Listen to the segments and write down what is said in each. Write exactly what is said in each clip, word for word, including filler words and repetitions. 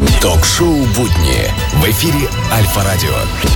Ток-шоу «Будни» в эфире Альфа-радио.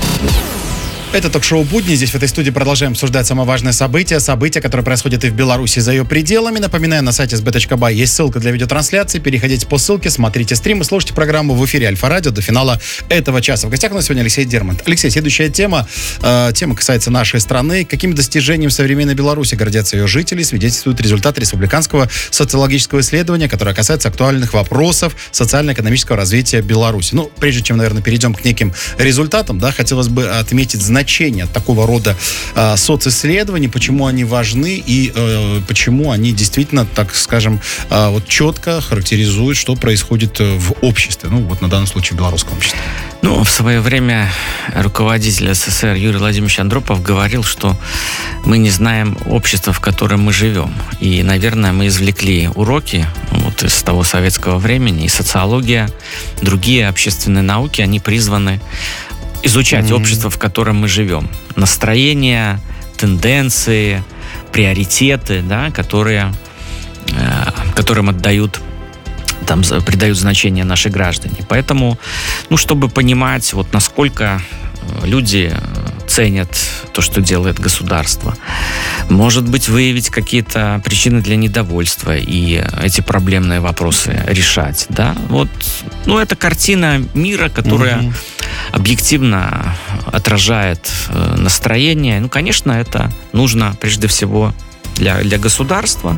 Это ток-шоу «Будни». Здесь в этой студии продолжаем обсуждать самые важные события. События, которые происходят и в Беларуси, за ее пределами. Напоминаю, на сайте эс би точка бай есть ссылка для видеотрансляции. Переходите по ссылке, смотрите стримы, слушайте программу в эфире Альфа-радио до финала этого часа. В гостях у нас сегодня Алексей Дермонт. Алексей, следующая тема. Э, тема касается нашей страны. Каким достижением современной Беларуси гордятся ее жители, свидетельствует результат республиканского социологического исследования, которое касается актуальных вопросов социально-экономического развития Беларуси. Ну, прежде чем, наверное, перейдем к неким результатам, да, хотелось бы отметить значение значение такого рода э, социсследований, почему они важны и э, почему они действительно, так скажем, э, вот четко характеризуют, что происходит в обществе, ну вот на данном случае в белорусском обществе. Ну, в свое время руководитель эс эс эс эр Юрий Владимирович Андропов говорил, что мы не знаем общества, в котором мы живем. И, наверное, мы извлекли уроки вот из того советского времени, и социология, другие общественные науки, они призваны изучать mm-hmm. общество, в котором мы живем. Настроения, тенденции, приоритеты, да, которые, э, которым отдают, там, придают значение наши граждане. Поэтому, ну, чтобы понимать, вот насколько люди ценят то, что делает государство, может быть, выявить какие-то причины для недовольства и эти проблемные вопросы решать, да, вот, ну, это картина мира, которая mm-hmm. объективно отражает настроение. Ну, конечно, это нужно прежде всего для, для государства,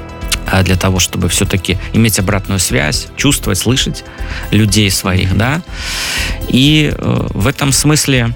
а для того, чтобы все-таки иметь обратную связь, чувствовать, слышать людей своих, да. И э, в этом смысле,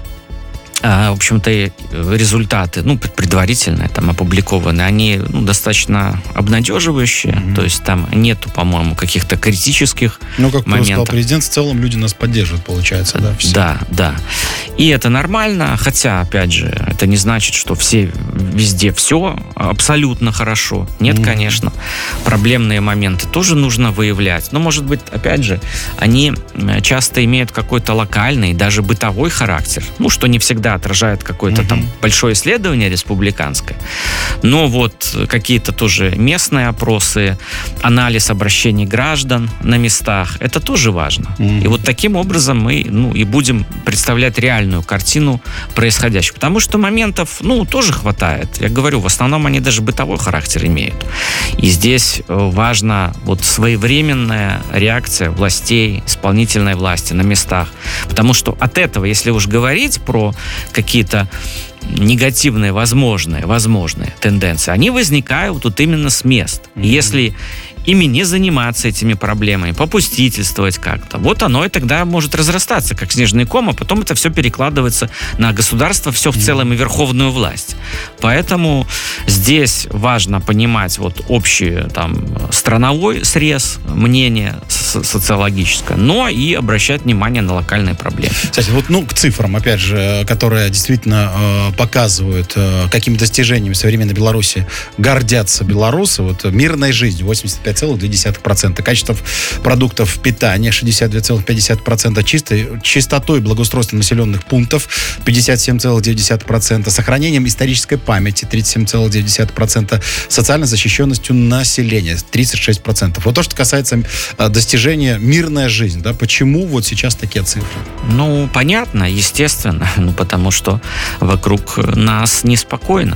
э, в общем-то, результаты, ну, предварительные, там, опубликованные, они, ну, достаточно обнадеживающие, mm-hmm. то есть там нету, по-моему, каких-то критических ну, как моментов. сказал президент, в целом люди нас поддерживают, получается, да? Все. Да, да. И это нормально, хотя, опять же, это не значит, что все везде все абсолютно хорошо. Нет, mm-hmm. конечно. Проблемные моменты тоже нужно выявлять. Но, может быть, опять же, они часто имеют какой-то локальный, даже бытовой характер. Ну, что не всегда отражает какое-то mm-hmm. там большое исследование республиканское. Но вот какие-то тоже местные опросы, анализ обращений граждан на местах, это тоже важно. Mm-hmm. И вот таким образом мы, ну, и будем представлять реальную картину происходящего. Потому что моментов, ну, тоже хватает. Я говорю, в основном они даже бытовой характер имеют. И здесь важна вот своевременная реакция властей, исполнительной власти на местах. Потому что от этого, если уж говорить про какие-то негативные возможные, возможные тенденции, они возникают вот именно с мест. Mm-hmm. Если ими не заниматься этими проблемами, попустительствовать как-то, вот оно и тогда может разрастаться, как снежный ком, а потом это все перекладывается на государство, все в целом и верховную власть. Поэтому здесь важно понимать вот общий там страновой срез мнения социологическое, но и обращать внимание на локальные проблемы. Кстати, вот, ну, к цифрам, опять же, которые действительно э, показывают, э, какими достижениями современной Беларуси гордятся белорусы. Вот мирная жизнь восемьдесят пять целых две десятых процента, качество продуктов питания шестьдесят два целых пять десятых процента, чистой, чистотой и благоустройством населенных пунктов пятьдесят семь целых девять десятых процента, сохранением исторической памяти тридцать семь целых девять десятых процента, социальной защищенностью населения тридцать шесть процентов. Вот то, что касается э, достижения мирная жизнь, да, почему вот сейчас такие цифры? Ну, понятно, естественно, ну, потому что вокруг нас неспокойно.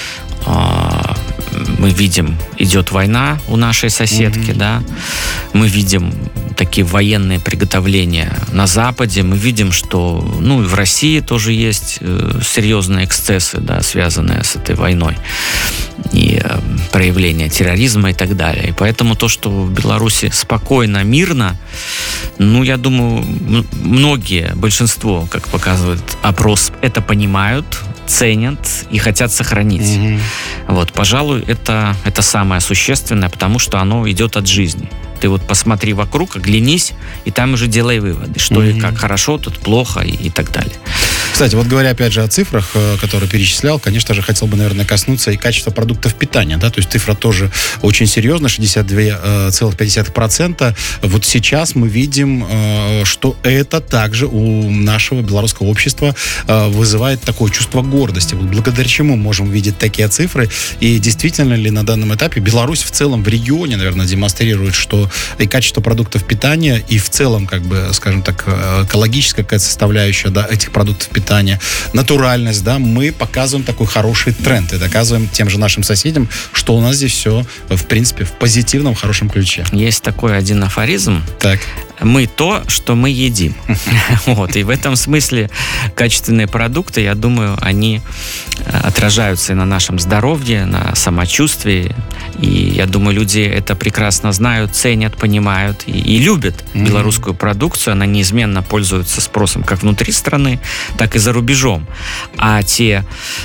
Мы видим, идет война у нашей соседки, mm-hmm. да, мы видим такие военные приготовления на Западе, мы видим, что, ну, и в России тоже есть э, серьезные эксцессы, да, связанные с этой войной, и э, проявления терроризма и так далее. И поэтому то, что в Беларуси спокойно, мирно, ну, я думаю, м- многие, большинство, как показывает опрос, это понимают, ценят и хотят сохранить. Mm-hmm. Вот, пожалуй, это, это самое существенное, потому что оно идет от жизни. Ты вот посмотри вокруг, оглянись, и там уже делай выводы, что mm-hmm. и как хорошо, тут плохо и, и так далее. Кстати, вот говоря опять же о цифрах, которые перечислял, конечно же, хотел бы, наверное, коснуться и качества продуктов питания, да, то есть цифра тоже очень серьезная, шестьдесят два целых пять десятых процента. Вот сейчас мы видим, что это также у нашего белорусского общества вызывает такое чувство гордости. Вот благодаря чему можем видеть такие цифры, и действительно ли на данном этапе Беларусь в целом в регионе, наверное, демонстрирует, что и качество продуктов питания, и в целом, как бы, скажем так, экологическая какая-то составляющая, да, этих продуктов питания, натуральность, да, мы показываем такой хороший тренд и доказываем тем же нашим соседям, что у нас здесь все, в принципе, в позитивном, хорошем ключе. Есть такой один афоризм. Так. Мы то, что мы едим. Вот. И в этом смысле качественные продукты, я думаю, они отражаются и на нашем здоровье, на самочувствии. И я думаю, люди это прекрасно знают, ценят, понимают и, и любят mm-hmm. белорусскую продукцию. Она неизменно пользуется спросом как внутри страны, так и за рубежом. А те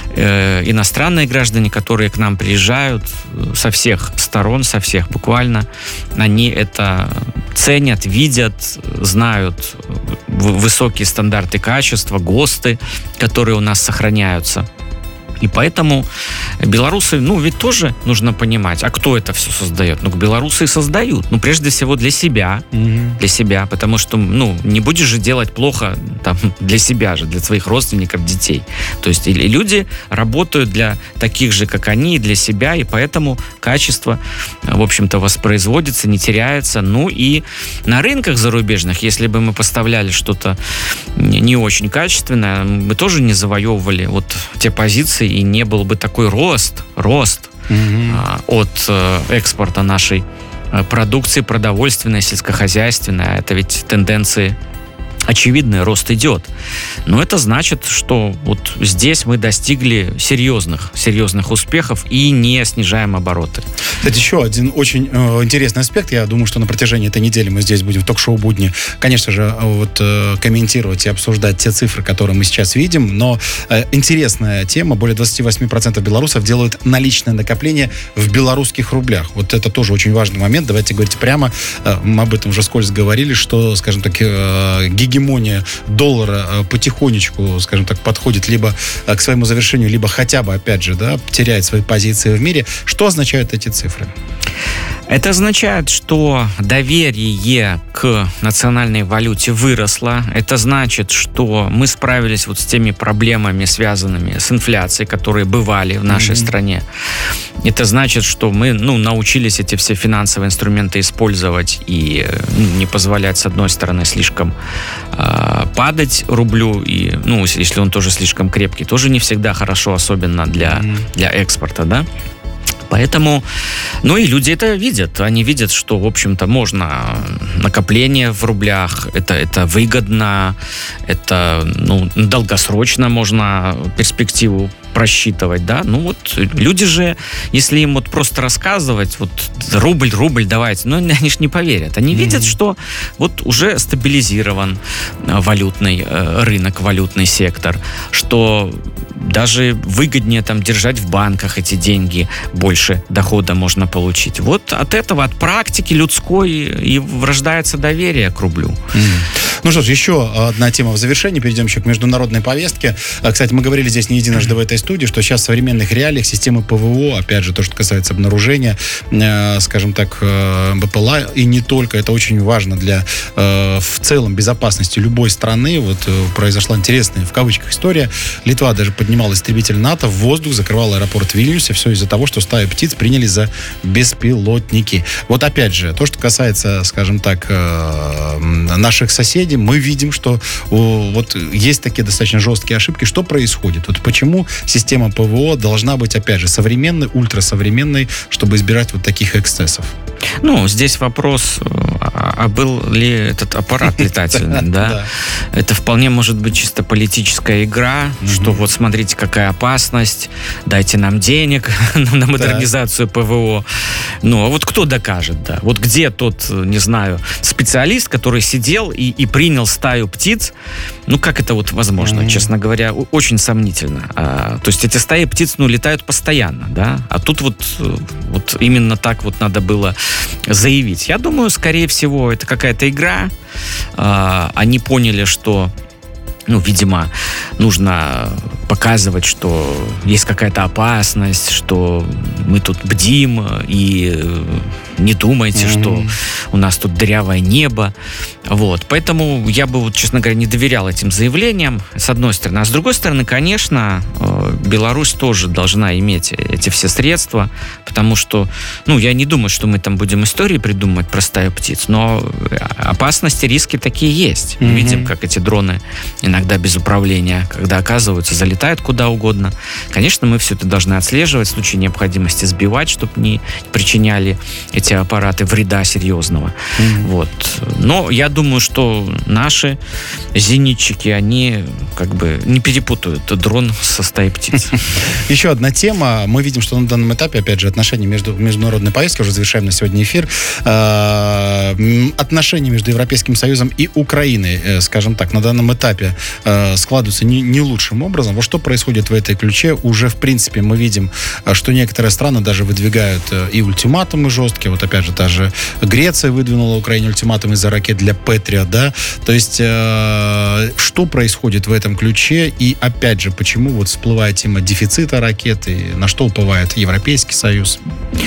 э, иностранные граждане, которые к нам приезжают со всех сторон, со всех буквально, они это ценят, видят, знают высокие стандарты качества, ГОСТы, которые у нас сохраняются. И поэтому белорусы, ну, ведь тоже нужно понимать, а кто это все создает? Ну, белорусы и создают. Ну, прежде всего, для себя. Mm-hmm. Для себя, потому что, ну, не будешь же делать плохо там, для себя же, для своих родственников, детей. То есть, и люди работают для таких же, как они, и для себя, и поэтому качество, в общем-то, воспроизводится, не теряется. Ну, и на рынках зарубежных, если бы мы поставляли что-то не очень качественное, мы тоже не завоевывали вот те позиции, и не был бы такой рост, рост mm-hmm. а, от а, экспорта нашей а, продукции, продовольственной, сельскохозяйственной. Это ведь тенденции очевидный, рост идет. Но это значит, что вот здесь мы достигли серьезных, серьезных успехов и не снижаем обороты. Кстати, еще один очень э, интересный аспект. Я думаю, что на протяжении этой недели мы здесь будем в ток-шоу «Будни», конечно же, вот э, комментировать и обсуждать те цифры, которые мы сейчас видим. Но э, интересная тема. Более двадцать восемь процентов белорусов делают наличное накопление в белорусских рублях. Вот это тоже очень важный момент. Давайте говорить прямо. Э, мы об этом уже вскользь говорили, что, скажем так, э, гегемония доллара э, потихонечку, скажем так, подходит либо э, к своему завершению, либо хотя бы, опять же, да, теряет свои позиции в мире. Что означают эти цифры? Это означает, что доверие к национальной валюте выросло. Это значит, что мы справились вот с теми проблемами, связанными с инфляцией, которые бывали в нашей mm-hmm. стране. Это значит, что мы, ну, научились эти все финансовые инструменты использовать и, ну, не позволять, с одной стороны, слишком э, падать рублю, и, ну, если он тоже слишком крепкий, тоже не всегда хорошо, особенно для, mm-hmm. для экспорта, да. Поэтому, ну и люди это видят. Они видят, что, в общем-то, можно накопление в рублях, это, это выгодно, это, ну, долгосрочно можно перспективу просчитывать, да, ну вот люди же, если им вот просто рассказывать, вот рубль, рубль давайте, ну они же не поверят, они mm-hmm. видят, что вот уже стабилизирован валютный рынок, валютный сектор, что даже выгоднее там держать в банках эти деньги, больше дохода можно получить. Вот от этого, от практики людской и рождается доверие к рублю. Mm-hmm. Ну что ж, еще одна тема в завершении, перейдем еще к международной повестке. Кстати, мы говорили здесь не единожды в этой студии, что сейчас в современных реалиях системы ПВО, опять же, то, что касается обнаружения, э, скажем так, э, БПЛА, и не только, это очень важно для, э, в целом, безопасности любой страны. Вот э, произошла интересная, в кавычках, история. Литва даже поднимала истребитель НАТО в воздух, закрывала аэропорт в Вильнюсе, все из-за того, что стаю птиц приняли за беспилотники. Вот опять же, то, что касается, скажем так, э, наших соседей, мы видим, что о, вот есть такие достаточно жесткие ошибки. Что происходит? Вот почему система ПВО должна быть, опять же, современной, ультрасовременной, чтобы избирать вот таких эксцессов? Ну, здесь вопрос, а был ли этот аппарат летательный, да? Это вполне может быть чисто политическая игра, что вот смотрите, какая опасность, дайте нам денег на модернизацию ПВО. Ну, а вот кто докажет, да? Вот где тот, не знаю, специалист, который сидел и, и принял стаю птиц? Ну, как это вот возможно, честно говоря, очень сомнительно. А, то есть эти стаи птиц, ну, летают постоянно, да? А тут вот, вот именно так вот надо было заявить. Я думаю, скорее всего, это какая-то игра. А, они поняли, что Ну, видимо, нужно показывать, что есть какая-то опасность, что мы тут бдим, и не думайте, mm-hmm. что у нас тут дырявое небо. Вот. Поэтому я бы, вот, честно говоря, не доверял этим заявлениям, с одной стороны. А с другой стороны, конечно, Беларусь тоже должна иметь эти все средства, потому что, ну, я не думаю, что мы там будем истории придумывать про стаю птиц, но опасности, риски такие есть. Мы mm-hmm. видим, как эти дроны иногда без управления, когда оказываются, залетают куда угодно. Конечно, мы все это должны отслеживать, в случае необходимости сбивать, чтобы не причиняли эти аппараты вреда серьезного. Mm-hmm. Вот. Но я думаю, что наши зенитчики, они как бы не перепутают дрон со стаей птиц. Еще одна тема. Мы видим, что на данном этапе, опять же, отношения между международной повесткой, уже завершаем на сегодня эфир, отношения между Европейским Союзом и Украиной, скажем так, на данном этапе складываются не, не лучшим образом. Вот что происходит в этой ключе? Уже, в принципе, мы видим, что некоторые страны даже выдвигают и ультиматумы жесткие. Вот, опять же, та же Греция выдвинула Украине ультиматум из-за ракет для Патриот, да? То есть, э, что происходит в этом ключе? И, опять же, почему вот всплывает тема дефицита ракет, и на что уповает Европейский Союз?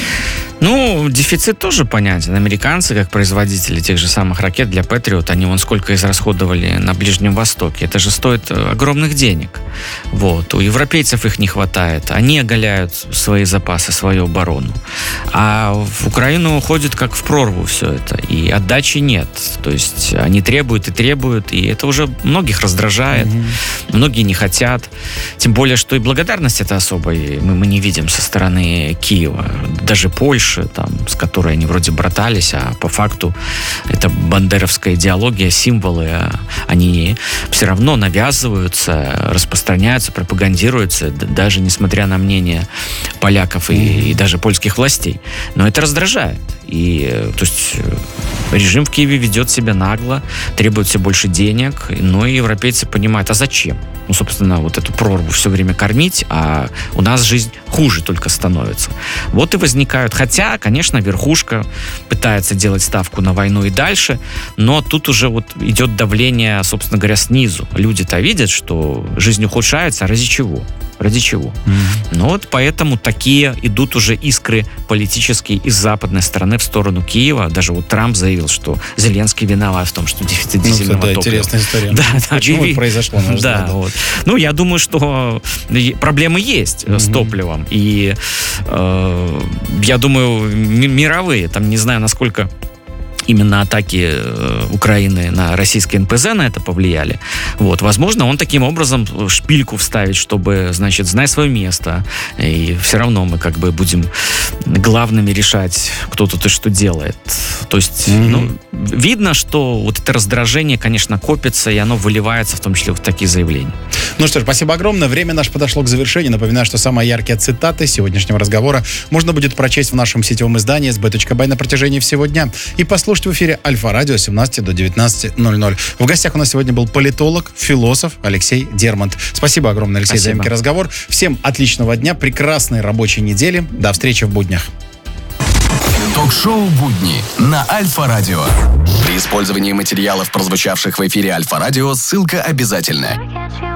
Ну, дефицит тоже понятен. Американцы, как производители тех же самых ракет для Патриот, они вон сколько израсходовали на Ближнем Востоке. Это же стоит огромных денег. Вот. У европейцев их не хватает. Они оголяют свои запасы, свою оборону. А в Украину уходит как в прорву все это. И отдачи нет. То есть они требуют и требуют. И это уже многих раздражает. Mm-hmm. Многие не хотят. Тем более, что и благодарность это особой мы, мы не видим со стороны Киева. Даже Польша, там, с которой они вроде братались, а по факту это бандеровская идеология, символы, они все равно навязываются, распространяются, пропагандируются, даже несмотря на мнение поляков и, и даже польских властей. Но это раздражает. И, то есть, режим в Киеве ведет себя нагло, требует все больше денег, но и европейцы понимают, а зачем? Ну, собственно, вот эту прорву все время кормить, а у нас жизнь хуже только становится. Вот и возникают. Хотя, конечно, верхушка пытается делать ставку на войну и дальше, но тут уже вот идет давление, собственно говоря, снизу. Люди-то видят, что жизнь ухудшается, а ради чего? Ради чего? Mm-hmm. Ну вот поэтому такие идут уже искры политические из западной стороны в сторону Киева. Даже вот Трамп заявил, что Зеленский виноват в том, что дефицит дизельного ну, да, топлива. Интересная история. Да, да, Почему и, это произошло? Да, взгляд, да. Вот. Ну, я думаю, что проблемы есть mm-hmm. с топливом. И э, я думаю, мировые, там не знаю, насколько именно атаки Украины на российские эн пэ зэ на это повлияли. Вот. Возможно, он таким образом шпильку вставит, чтобы, значит, знай свое место. И все равно мы как бы будем главными решать, кто тут и что делает. То есть, mm-hmm. ну, видно, что вот это раздражение, конечно, копится, и оно выливается в том числе в такие заявления. Ну что ж, спасибо огромное. Время наше подошло к завершению. Напоминаю, что самые яркие цитаты сегодняшнего разговора можно будет прочесть в нашем сетевом издании эс бэ точка бай на протяжении всего дня и послушать в эфире Альфа-радио с семнадцати до девятнадцати ноль-ноль. В гостях у нас сегодня был политолог, философ Алексей Дермант. Спасибо огромное, Алексей, Спасибо. за емкий разговор. Всем отличного дня, прекрасной рабочей недели. До встречи в буднях. Ток-шоу «Будни» на Альфа-радио. При использовании материалов, прозвучавших в эфире Альфа-радио, ссылка обязательна.